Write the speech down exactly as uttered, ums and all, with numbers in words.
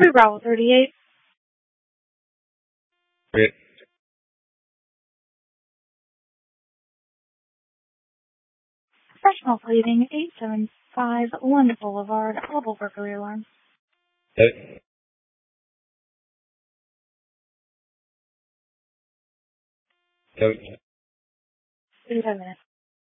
Bravo thirty-eight. Great. Professional plating eight seven five London Boulevard, level burglary alarm. Okay. Okay. thirty-five minutes.